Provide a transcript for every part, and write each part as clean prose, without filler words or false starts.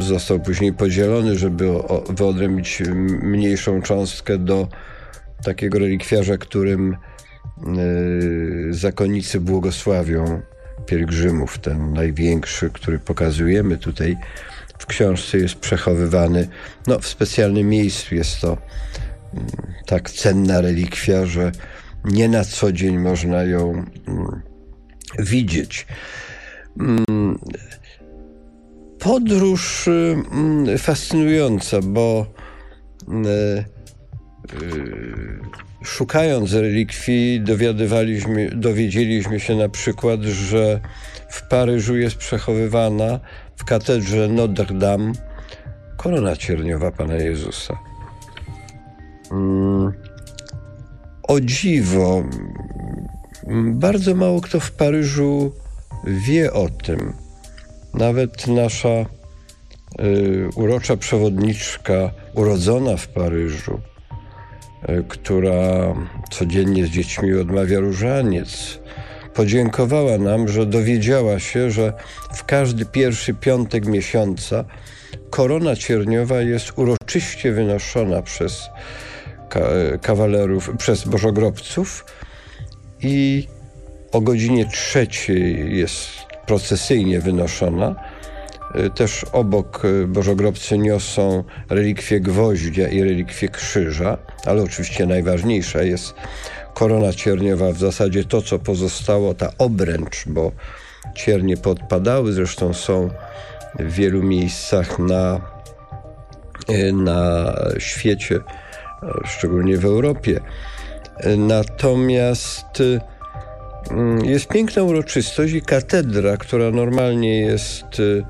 został później podzielony, żeby wyodrębnić mniejszą cząstkę do takiego relikwiarza, którym zakonnicy błogosławią pielgrzymów. Ten największy, który pokazujemy tutaj w książce, jest przechowywany w specjalnym miejscu. Jest to tak cenna relikwia, że nie na co dzień można ją widzieć. Podróż fascynująca, bo szukając relikwii dowiedzieliśmy się na przykład, że w Paryżu jest przechowywana w katedrze Notre Dame korona cierniowa Pana Jezusa. O dziwo, bardzo mało kto w Paryżu wie o tym. Nawet nasza urocza przewodniczka, urodzona w Paryżu, która codziennie z dziećmi odmawia różaniec, podziękowała nam, że dowiedziała się, że w każdy pierwszy piątek miesiąca korona cierniowa jest uroczyście wynoszona przez kawalerów, przez bożogrobców i o godzinie 3 jest procesyjnie wynoszona. Też obok bożogrobcy niosą relikwie gwoździa i relikwie krzyża, ale oczywiście najważniejsza jest korona cierniowa, w zasadzie to, co pozostało, ta obręcz, bo ciernie podpadały, zresztą są w wielu miejscach na świecie, szczególnie w Europie. Natomiast jest piękna uroczystość i katedra, która normalnie jest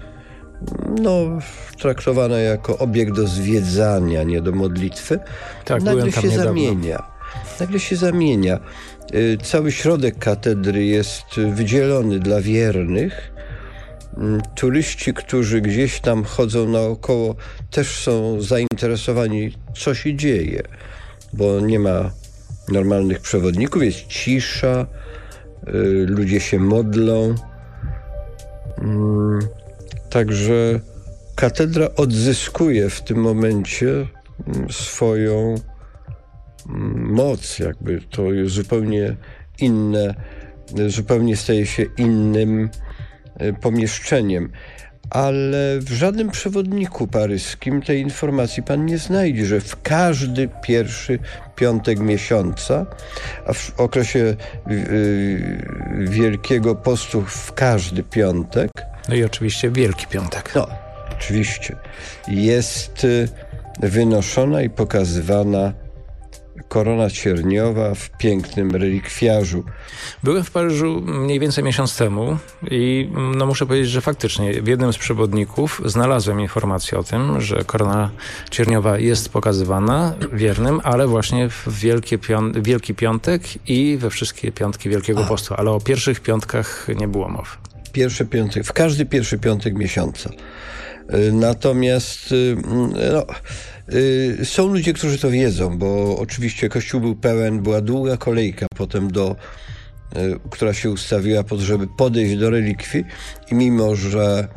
traktowana jako obiekt do zwiedzania, nie do modlitwy, tak, nagle się zamienia. Cały środek katedry jest wydzielony dla wiernych. Turyści, którzy gdzieś tam chodzą naokoło, też są zainteresowani, co się dzieje, bo nie ma normalnych przewodników, jest cisza, ludzie się modlą. Także katedra odzyskuje w tym momencie swoją moc, jakby to jest zupełnie inne, zupełnie staje się innym pomieszczeniem. Ale w żadnym przewodniku paryskim tej informacji pan nie znajdzie, że w każdy pierwszy piątek miesiąca, a w okresie Wielkiego Postu w każdy piątek. No i oczywiście Wielki Piątek. Oczywiście. Jest wynoszona i pokazywana korona cierniowa w pięknym relikwiarzu. Byłem w Paryżu mniej więcej miesiąc temu i muszę powiedzieć, że faktycznie w jednym z przewodników znalazłem informację o tym, że korona cierniowa jest pokazywana wiernym, ale właśnie w Wielki Piątek i we wszystkie piątki Wielkiego Postu. Ale o pierwszych piątkach nie było mowy. W każdy pierwszy piątek miesiąca. Natomiast są ludzie, którzy to wiedzą, bo oczywiście kościół był pełen, była długa kolejka potem która się ustawiła po to, żeby podejść do relikwii i mimo, że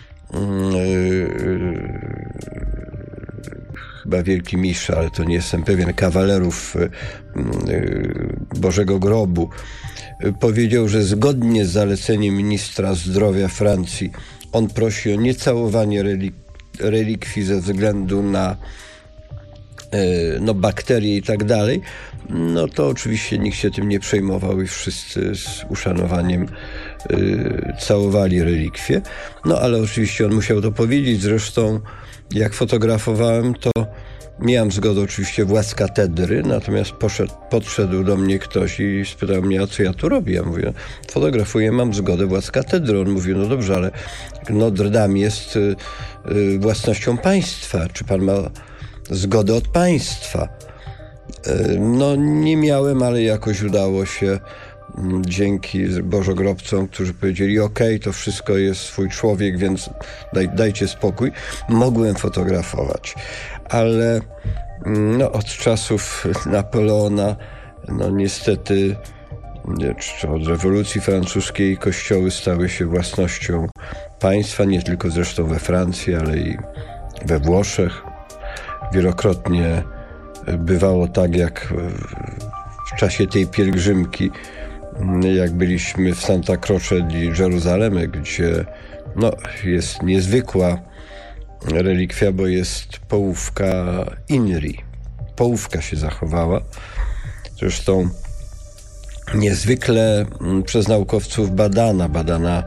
chyba wielki mistrz, ale to nie jestem pewien, kawalerów Bożego Grobu powiedział, że zgodnie z zaleceniem ministra zdrowia Francji on prosi o niecałowanie relikwii ze względu na bakterie i tak dalej, to oczywiście nikt się tym nie przejmował i wszyscy z uszanowaniem całowali relikwie. Ale oczywiście on musiał to powiedzieć. Zresztą jak fotografowałem, to miałem zgodę oczywiście władz katedry, natomiast podszedł do mnie ktoś i spytał mnie, a co ja tu robię? Ja mówię, fotografuję, mam zgodę władz katedry. On mówi, no dobrze, ale Notre Dame jest własnością państwa. Czy pan ma zgodę od państwa? Nie miałem, ale jakoś udało się dzięki bożogrobcom, którzy powiedzieli, okej, to wszystko jest swój człowiek, więc dajcie spokój. Mogłem fotografować, ale od czasów Napoleona niestety czy od rewolucji francuskiej kościoły stały się własnością państwa, nie tylko zresztą we Francji, ale i we Włoszech. Wielokrotnie bywało tak, jak w czasie tej pielgrzymki, jak byliśmy w Santa Croce di Gerusalemme, gdzie jest niezwykła relikwia, bo jest połówka Inri. Połówka się zachowała. Zresztą niezwykle przez naukowców badana,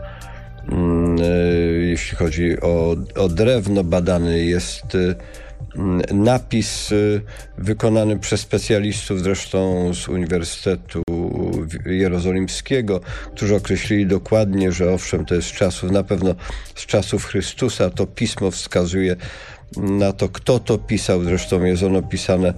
jeśli chodzi o drewno, badany jest napis wykonany przez specjalistów, zresztą z Uniwersytetu Jerozolimskiego, którzy określili dokładnie, że owszem, to jest na pewno z czasów Chrystusa. To pismo wskazuje na to, kto to pisał. Zresztą jest ono pisane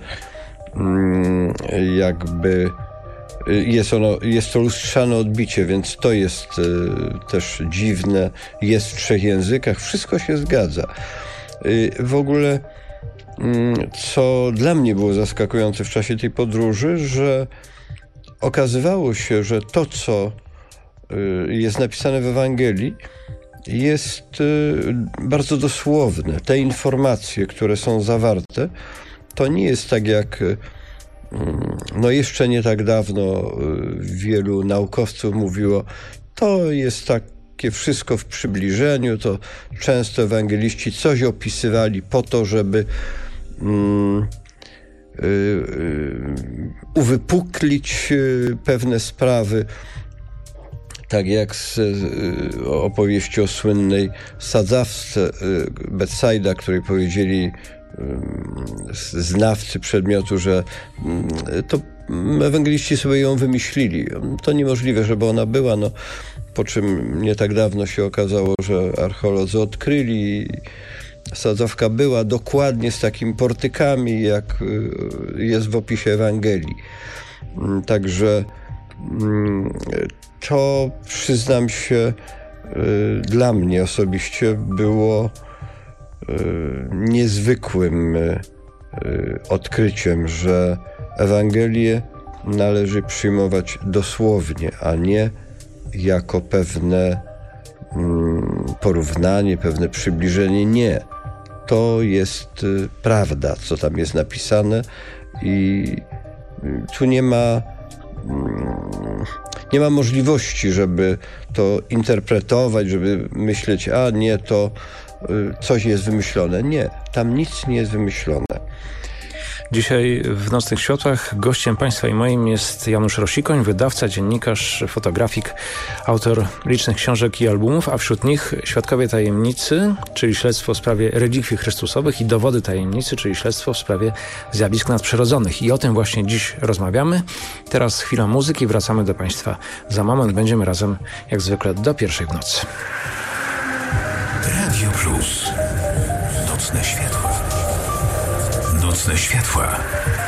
jakby... Jest to lustrzane odbicie, więc to jest też dziwne. Jest w 3 językach. Wszystko się zgadza. W ogóle, co dla mnie było zaskakujące w czasie tej podróży, że okazywało się, że to, co jest napisane w Ewangelii, jest bardzo dosłowne. Te informacje, które są zawarte, to nie jest tak jak jeszcze nie tak dawno wielu naukowców mówiło, to jest takie wszystko w przybliżeniu, to często ewangeliści coś opisywali po to, żeby uwypuklić pewne sprawy, tak jak z opowieści o słynnej sadzawce Betsaida, której powiedzieli znawcy przedmiotu, że to ewangeliści sobie ją wymyślili. To niemożliwe, żeby ona była, po czym nie tak dawno się okazało, że archeolodzy odkryli. Sadzawka była dokładnie z takimi portykami, jak jest w opisie Ewangelii. Także to, przyznam się, dla mnie osobiście było niezwykłym odkryciem, że Ewangelię należy przyjmować dosłownie, a nie jako pewne porównanie, pewne przybliżenie. Nie. To jest prawda, co tam jest napisane i tu nie ma możliwości, żeby to interpretować, żeby myśleć, a nie, to coś jest wymyślone. Nie, tam nic nie jest wymyślone. Dzisiaj w Nocnych Światłach gościem Państwa i moim jest Janusz Rosikoń, wydawca, dziennikarz, fotografik, autor licznych książek i albumów, a wśród nich Świadkowie Tajemnicy, czyli śledztwo w sprawie relikwii chrystusowych, i Dowody Tajemnicy, czyli śledztwo w sprawie zjawisk nadprzyrodzonych. I o tym właśnie dziś rozmawiamy. Teraz chwila muzyki, wracamy do Państwa za moment. Będziemy razem jak zwykle do 1:00 w nocy. Radio Plus. Nocne Światła. Nocne Światła.